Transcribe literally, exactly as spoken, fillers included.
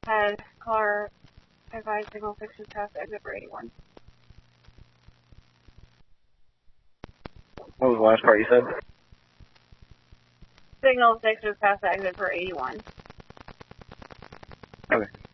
Had car advised signal fixes past exit for eighty-one. What was the last part you said? Signal fixes past exit for eighty-one. Okay.